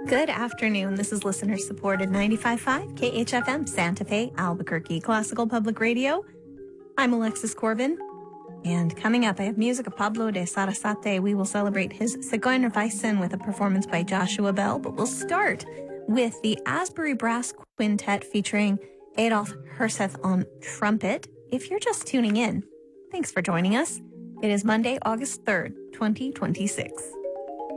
Good afternoon. This is listener-supported 95.5 KHFM Santa Fe, Albuquerque Classical Public Radio. I'm Alexis Corbin. And coming up, I have music of Pablo de Sarasate. We will celebrate his Zigeuner Weisen with a performance by Joshua Bell. But we'll start with the Asbury Brass Quintet featuring Adolf Herseth on trumpet. If you're just tuning in, thanks for joining us. It is Monday, August 3rd, 2026.